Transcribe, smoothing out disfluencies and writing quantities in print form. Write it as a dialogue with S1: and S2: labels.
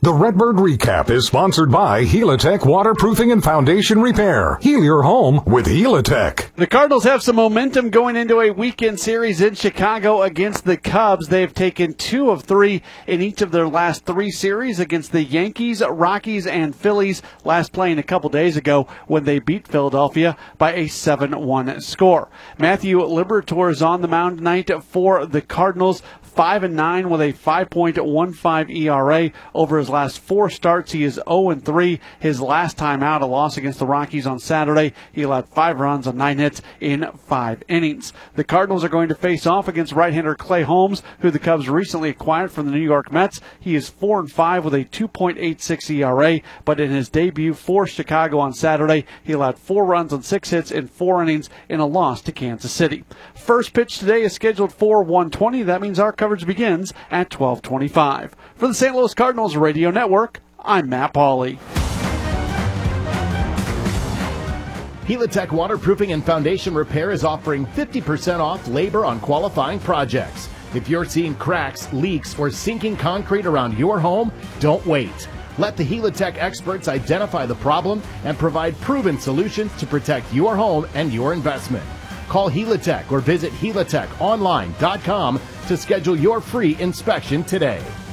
S1: The Redbird Recap is sponsored by Helitech Waterproofing and Foundation Repair. Heal your home with Helitech.
S2: The Cardinals have some momentum going into a weekend series in Chicago against the Cubs. They've taken 2 of 3 in each of their last 3 series against the Yankees, Rockies, and Phillies, last playing a couple days ago when they beat Philadelphia by a 7-1 score. Matthew Liberatore is on the mound tonight for the Cardinals. 5-9 with a 5.15 ERA over his last 4 starts. He is 0-3. His last time out, a loss against the Rockies on Saturday, he allowed 5 runs on 9 hits in 5 innings. The Cardinals are going to face off against right-hander Clay Holmes, who the Cubs recently acquired from the New York Mets. He is 4-5 with a 2.86 ERA, but in his debut for Chicago on Saturday, he allowed 4 runs on 6 hits in 4 innings in a loss to Kansas City. First pitch today is scheduled for 1:20. That means our coverage begins at 12:25. For the St. Louis Cardinals Radio Network, I'm Matt Pauley.
S3: Helitech Waterproofing and Foundation Repair is offering 50% off labor on qualifying projects. If you're seeing cracks, leaks, or sinking concrete around your home, don't wait. Let the Helitech experts identify the problem and provide proven solutions to protect your home and your investment. Call Helitech or visit helitechonline.com to schedule your free inspection today.